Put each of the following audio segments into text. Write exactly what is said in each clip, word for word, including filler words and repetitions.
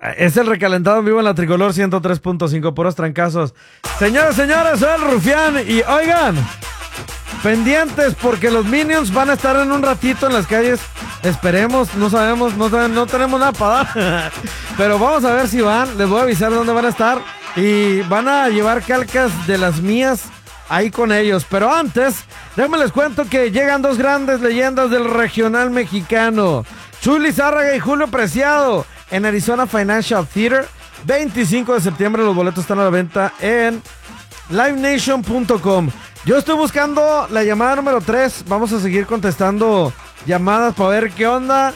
Es el recalentado en vivo en la Tricolor ciento tres punto cinco, puros trancazos. Señores, señores, soy el Rufián y oigan, pendientes porque los Minions van a estar en un ratito en las calles. Esperemos, no sabemos, no, no tenemos nada para dar. Pero vamos a ver si van, les voy a avisar dónde van a estar. Y van a llevar calcas de las mías ahí con ellos. Pero antes, déjenme les cuento que llegan dos grandes leyendas del regional mexicano. Chuy Lizárraga y Julio Preciado en Arizona Financial Theater. veinticinco de septiembre, los boletos están a la venta en live nation punto com. Yo estoy buscando la llamada número tres. Vamos a seguir contestando llamadas para ver qué onda.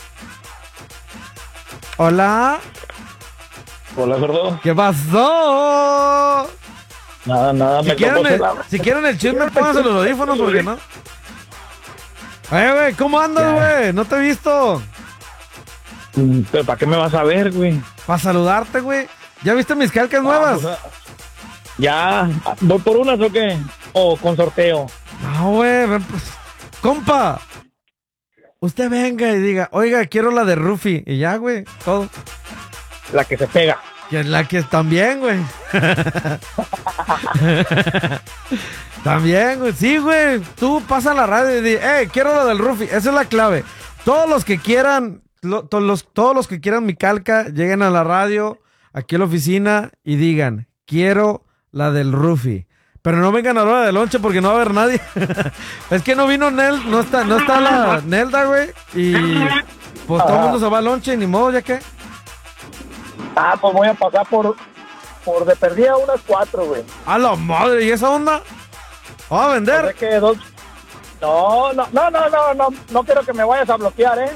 Hola. Hola, gordo. ¿Qué pasó? Nada, nada, si me quieren el, la... Si quieren el chisme, pónganse los audífonos, porque no. Oye, güey, ¿cómo andas, güey? No te he visto. ¿Pero para qué me vas a ver, güey? Para saludarte, güey. ¿Ya viste mis calcas ah, nuevas? Pues, ya. ¿Voy por unas o qué? ¿O con sorteo? No, güey. Pues, compa. Usted venga y diga, oiga, quiero la de Rufi. Y ya, güey, todo. La que se pega. Que es la que también, güey. También, güey. Sí, güey. Tú pasa a la radio y di, eh, quiero la del Rufi. Esa es la clave. Todos los que quieran, lo, to, los, todos los que quieran mi calca, lleguen a la radio, aquí a la oficina y digan, quiero la del Rufi. Pero no vengan a la hora de lonche porque no va a haber nadie. Es que no vino Nel, no está, no está la Nelda, güey. Y pues todo el mundo se va a lonche, ni modo, ya que. Ah, pues voy a pasar por, por de perdida unas cuatro, güey. A la madre, ¿y esa onda? ¿Vamos a vender? Pues que dos... No, no, no, no, no, no, no quiero que me vayas a bloquear, ¿eh?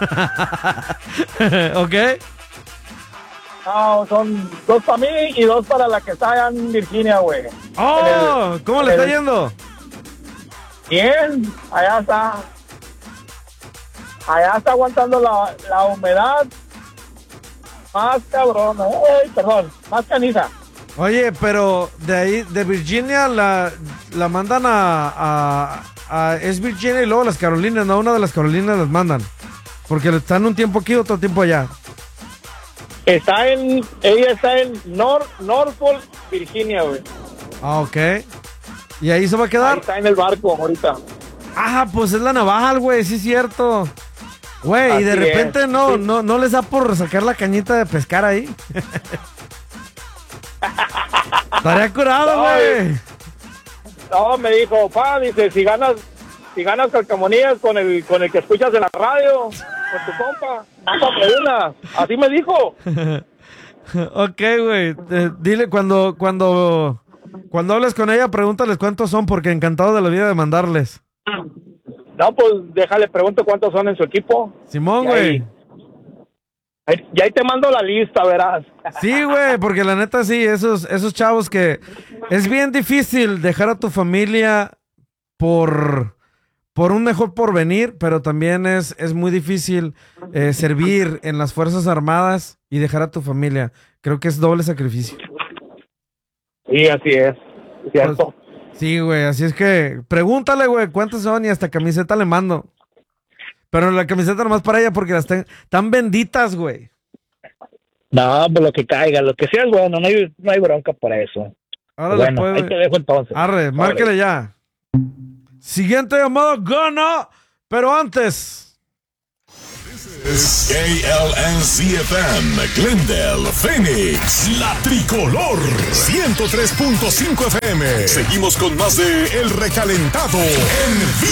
Ok. No, son dos para mí y dos para la que está allá en Virginia, güey. Oh, el, ¿cómo le está el... yendo? Bien, allá está. Allá está aguantando la, la humedad. Más cabrón, eh, perdón, más caniza. Oye, pero de ahí, de Virginia, la, la mandan a, a, a... Es Virginia y luego las Carolinas, no, una de las Carolinas las mandan. Porque están un tiempo aquí, otro tiempo allá. Está en, ella está en North, Norfolk, Virginia, güey. Ah, ok. ¿Y ahí se va a quedar? Ahí está en el barco ahorita. Ah, pues es la Naval, güey, sí es cierto. Güey, y de repente no, sí. no, no les da por sacar la cañita de pescar ahí. Estaría curado, güey. No, no, me dijo, pa, dice, si ganas, si ganas calcamonías con el, con el que escuchas en la radio, con tu compa, mándame una. Así me dijo. Ok, güey. Eh, dile cuando, cuando, cuando hables con ella, pregúntales cuántos son, porque encantado de la vida de mandarles. No, pues déjale, pregunto cuántos son en su equipo. Simón, güey. Y ahí te mando la lista, verás. Sí, güey, porque la neta sí, esos, esos chavos que... Es bien difícil dejar a tu familia por, por un mejor porvenir, pero también es, es muy difícil eh, servir en las Fuerzas Armadas y dejar a tu familia. Creo que es doble sacrificio. Sí, así es, cierto. Pues, sí, güey, así es que pregúntale, güey, cuántos son y hasta camiseta le mando. Pero la camiseta nomás para ella porque las ten, tan benditas, güey. No, pues lo que caiga, lo que sea es bueno, no hay, no hay bronca por eso. Ahora bueno, puede... ahí te dejo entonces. Arre, márquele ya. Siguiente llamada, gana. Pero antes... Es K L N C F M, Glendale, Phoenix, La Tricolor, ciento tres punto cinco F M. Seguimos con más de El Recalentado en